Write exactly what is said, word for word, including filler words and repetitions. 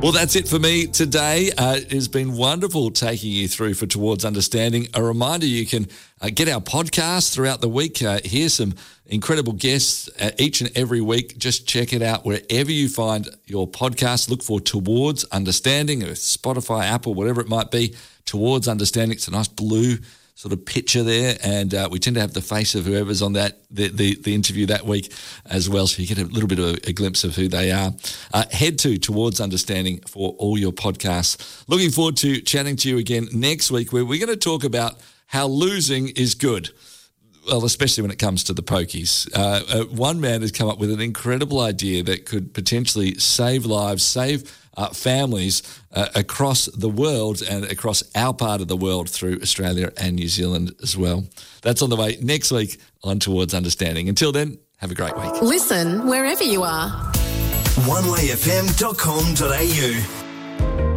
Well, that's it for me today. Uh, it has been wonderful taking you through for Towards Understanding. A reminder, you can uh, get our podcast throughout the week. Uh, hear some incredible guests uh, each and every week. Just check it out wherever you find your podcast. Look for Towards Understanding, or Spotify, Apple, whatever it might be. Towards Understanding. It's a nice blue sort of picture there, and uh, we tend to have the face of whoever's on that the, the, the interview that week as well, so you get a little bit of a, a glimpse of who they are. Uh, head to Towards Understanding for all your podcasts. Looking forward to chatting to you again next week, where we're going to talk about how losing is good. Well, especially when it comes to the pokies. Uh, uh, one man has come up with an incredible idea that could potentially save lives, save uh, families uh, across the world and across our part of the world through Australia and New Zealand as well. That's on the way next week on Towards Understanding. Until then, have a great week. Listen wherever you are. one way f m dot com dot a u